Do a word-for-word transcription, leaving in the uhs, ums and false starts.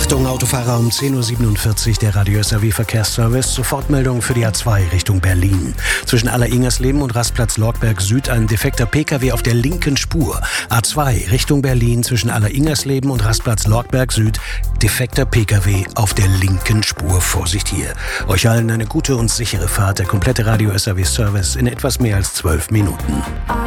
Achtung, Autofahrer, um zehn Uhr siebenundvierzig der Radio S R W Verkehrsservice. Sofortmeldung für die A zwei Richtung Berlin. Zwischen Aller-Ingersleben und Rastplatz Lorckberg Süd ein defekter Pkw auf der linken Spur. A zwei Richtung Berlin zwischen Aller-Ingersleben und Rastplatz Lorckberg Süd. Defekter Pkw auf der linken Spur. Vorsicht hier. Euch allen eine gute und sichere Fahrt. Der komplette Radio S R W Service in etwas mehr als zwölf Minuten.